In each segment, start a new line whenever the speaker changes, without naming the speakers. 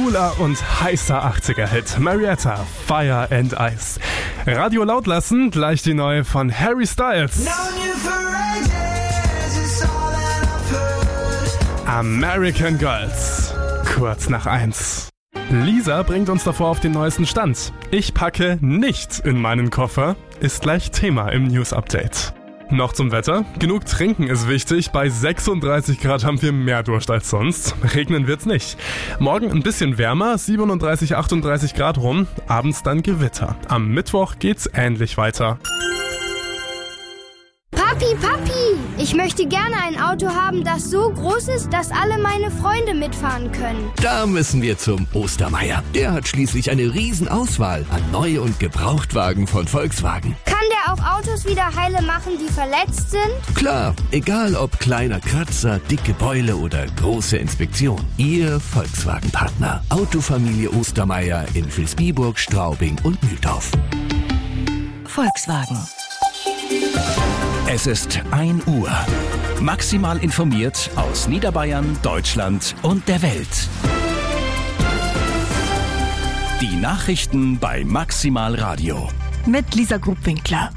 Cooler und heißer 80er-Hit. Marietta, Fire and Ice. Radio laut lassen, gleich die neue von Harry Styles. American Girls. Kurz nach 1. Lisa bringt uns davor auf den neuesten Stand. Ich packe nicht in meinen Koffer, ist gleich Thema im News-Update. Noch zum Wetter. Genug trinken ist wichtig. Bei 36 Grad haben wir mehr Durst als sonst. Regnen wird's nicht. Morgen ein bisschen wärmer, 37, 38 Grad rum. Abends dann Gewitter. Am Mittwoch geht's ähnlich weiter.
Papi, ich möchte gerne ein Auto haben, das so groß ist, dass alle meine Freunde mitfahren können.
Da müssen wir zum Ostermeier. Der hat schließlich eine Riesenauswahl an Neu- und Gebrauchtwagen von Volkswagen.
Kann der auch Autos wieder heile machen, die verletzt sind?
Klar, egal ob kleiner Kratzer, dicke Beule oder große Inspektion. Ihr Volkswagen-Partner. Autofamilie Ostermeier in Vilsbiburg, Straubing und Mühldorf.
Volkswagen.
Es ist 1 Uhr. Maximal informiert aus Niederbayern, Deutschland und der Welt. Die Nachrichten bei Maximal Radio.
Mit Lisa Grubwinkler.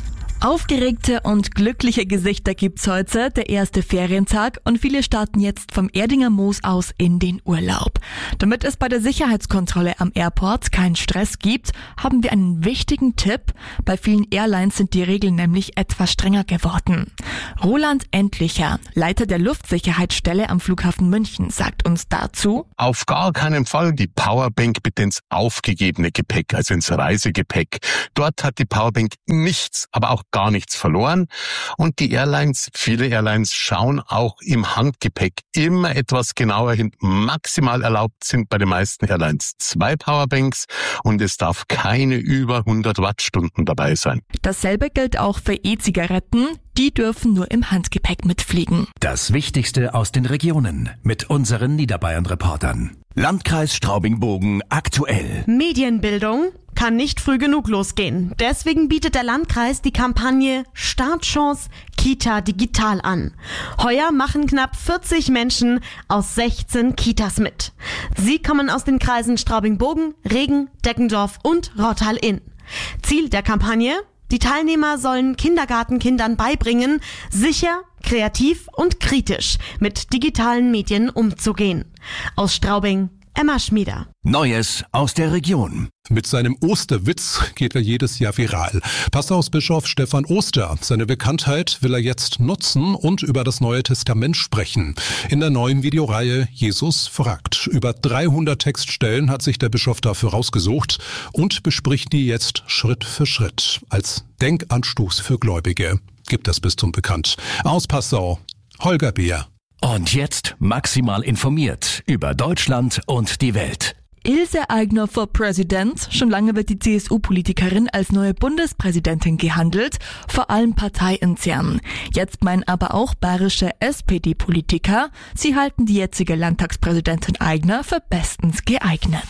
Aufgeregte und glückliche Gesichter gibt's heute, der erste Ferientag, und viele starten jetzt vom Erdinger Moos aus in den Urlaub. Damit es bei der Sicherheitskontrolle am Airport keinen Stress gibt, haben wir einen wichtigen Tipp. Bei vielen Airlines sind die Regeln nämlich etwas strenger geworden. Roland Endlicher, Leiter der Luftsicherheitsstelle am Flughafen München, sagt uns dazu:
Auf gar keinen Fall die Powerbank bitte ins aufgegebene Gepäck, also ins Reisegepäck. Dort hat die Powerbank nichts, aber auch gar nichts verloren. Und die Airlines, viele Airlines schauen auch im Handgepäck immer etwas genauer hin. Maximal erlaubt sind bei den meisten Airlines 2 Powerbanks und es darf keine über 100 Wattstunden dabei sein.
Dasselbe gilt auch für E-Zigaretten. Die dürfen nur im Handgepäck mitfliegen.
Das Wichtigste aus den Regionen mit unseren Niederbayern-Reportern. Landkreis Straubing-Bogen aktuell.
Medienbildung kann nicht früh genug losgehen. Deswegen bietet der Landkreis die Kampagne Startchance Kita Digital an. Heuer machen knapp 40 Menschen aus 16 Kitas mit. Sie kommen aus den Kreisen Straubing-Bogen, Regen, Deckendorf und Rottal-Inn. Ziel der Kampagne: Die Teilnehmer sollen Kindergartenkindern beibringen, sicher, kreativ und kritisch mit digitalen Medien umzugehen. Aus Straubing, Emma Schmieder.
Neues aus der Region.
Mit seinem Osterwitz geht er jedes Jahr viral. Passaus-Bischof Stefan Oster. Seine Bekanntheit will er jetzt nutzen und über das Neue Testament sprechen. In der neuen Videoreihe Jesus fragt. Über 300 Textstellen hat sich der Bischof dafür rausgesucht und bespricht die jetzt Schritt für Schritt. Als Denkanstoß für Gläubige. Gibt es Bistum bekannt. Aus Passau, Holger Beer.
Und jetzt maximal informiert über Deutschland und die Welt.
Ilse Aigner for President. Schon lange wird die CSU-Politikerin als neue Bundespräsidentin gehandelt, vor allem parteiintern. Jetzt meinen aber auch bayerische SPD-Politiker, sie halten die jetzige Landtagspräsidentin Aigner für bestens geeignet.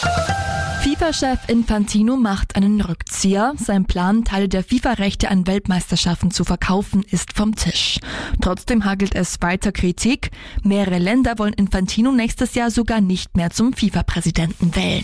FIFA-Chef Infantino macht einen Rückzieher. Sein Plan, Teile der FIFA-Rechte an Weltmeisterschaften zu verkaufen, ist vom Tisch. Trotzdem hagelt es weiter Kritik. Mehrere Länder wollen Infantino nächstes Jahr sogar nicht mehr zum FIFA-Präsidenten wählen.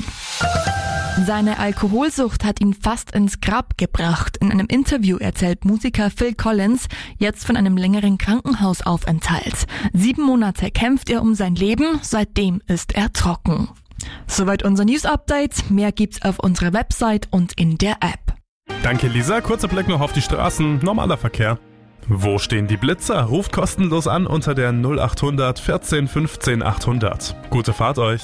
Seine Alkoholsucht hat ihn fast ins Grab gebracht. In einem Interview erzählt Musiker Phil Collins jetzt von einem längeren Krankenhausaufenthalt. 7 Monate kämpft er um sein Leben, seitdem ist er trocken. Soweit unser News-Update. Mehr gibt's auf unserer Website und in der App.
Danke Lisa, kurzer Blick noch auf die Straßen, normaler Verkehr. Wo stehen die Blitzer? Ruft kostenlos an unter der 0800 14 15 800. Gute Fahrt euch.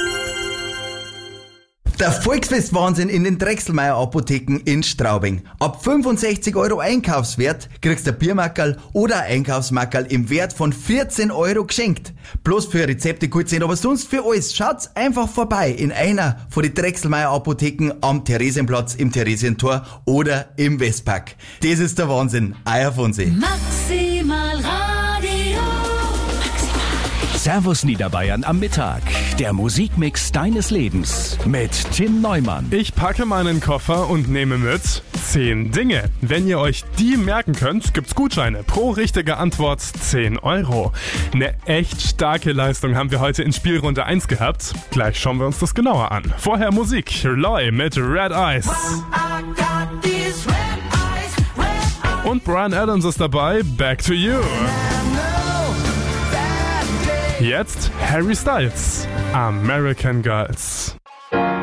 Der Volksfest-Wahnsinn in den Drechselmeier Apotheken in Straubing. Ab 65 € Einkaufswert kriegst du ein Biermackerl oder ein Einkaufsmackerl im Wert von 14 € geschenkt. Bloß für Rezepte gut sind, aber sonst für alles. Schaut's einfach vorbei in einer von den Drechselmeier Apotheken am Theresienplatz, im Theresientor oder im Westpark. Das ist der Wahnsinn. Euer Fonsi.
Maximal Radio. Maximal.
Servus Niederbayern am Mittag. Der Musikmix deines Lebens mit Tim Neumann.
Ich packe meinen Koffer und nehme mit 10 Dinge. Wenn ihr euch die merken könnt, gibt's Gutscheine. Pro richtige Antwort 10 €. Eine echt starke Leistung haben wir heute in Spielrunde 1 gehabt. Gleich schauen wir uns das genauer an. Vorher Musik. Loy mit Red Eyes. Und Bryan Adams ist dabei. Back to You. Jetzt Harry Styles. American Girls.